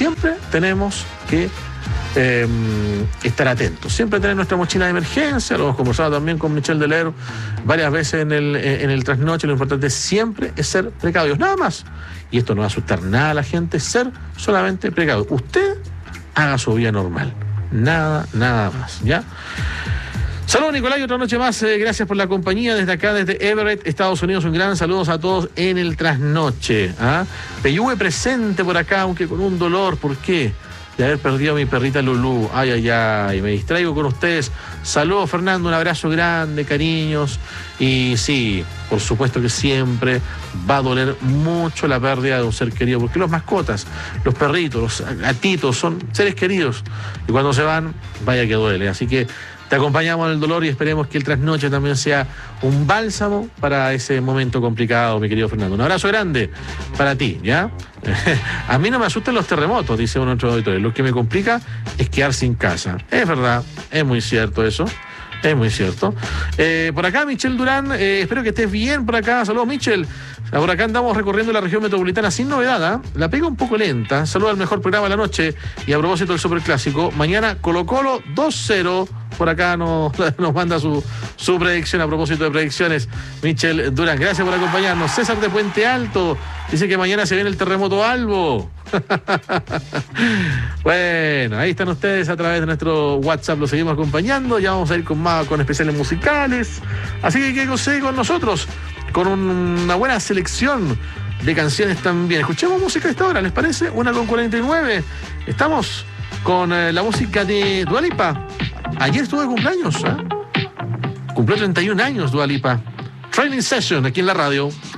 siempre tenemos que estar atentos, siempre tener nuestra mochila de emergencia. Lo hemos conversado también con Michel Deler varias veces en el trasnoche. Lo importante siempre es ser precavidos, nada más. Y esto no va a asustar nada a la gente, ser solamente precavido. Usted haga su vida normal, nada más, ¿ya? Saludos, Nicolás, y otra noche más. Gracias por la compañía desde acá, desde Everett, Estados Unidos. Un gran saludo a todos en el trasnoche. Peyúe presente por acá, aunque con un dolor. ¿Por qué? De haber perdido a mi perrita Lulú. Ay, me distraigo con ustedes. Saludos, Fernando, un abrazo grande, cariños. Y sí, por supuesto que siempre va a doler mucho la pérdida de un ser querido, porque los mascotas, los perritos, los gatitos son seres queridos. Y cuando se van, vaya que duele. Así que te acompañamos en el dolor y esperemos que el trasnoche también sea un bálsamo para ese momento complicado, mi querido Fernando. Un abrazo grande para ti, ¿ya? A mí no me asustan los terremotos, dice uno de nuestros auditores. Lo que me complica es quedar sin casa. Es verdad, es muy cierto eso. Es muy cierto. Por acá, Michel Durán, espero que estés bien por acá. Saludos, Michel. Por acá andamos recorriendo la región metropolitana sin novedad, La pega un poco lenta. Saludos al mejor programa de la noche. Y a propósito del Superclásico, mañana Colo-Colo 2-0. Por acá nos manda su predicción a propósito de predicciones, Michel Durán. Gracias por acompañarnos. César de Puente Alto dice que mañana se viene el terremoto Albo. Bueno, ahí están ustedes a través de nuestro WhatsApp, lo seguimos acompañando. Ya vamos a ir con especiales musicales. Así que quédense con nosotros con una buena selección de canciones también. Escuchemos música a esta hora, ¿les parece? 1:49. Estamos con la música de Dua Lipa. Ayer estuvo de cumpleaños, Cumplió 31 años Dua Lipa. Training Session aquí en la radio.